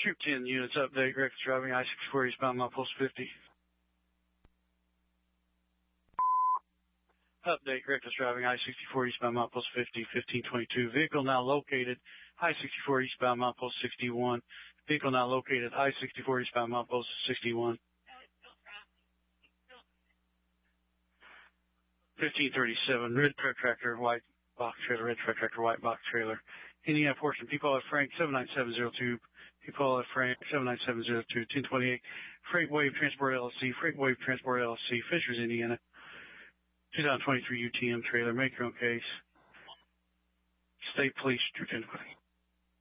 Troop 10 units update. Reckless driving I-64 eastbound milepost 50. Update. Reckless driving I-64 eastbound milepost 50, 1522. Vehicle now located I-64 eastbound milepost 61. Vehicle now located I-64 eastbound milepost 61. 1537. Red truck tractor, white box trailer. Red truck tractor, white box trailer. Indiana portion. People at Frank 79702. People at Frank 79702. 1028. Freight Wave Transport LLC. Freight Wave Transport LLC. Fishers, Indiana. 2023 UTM trailer. Make your own case. State Police, Troop 10.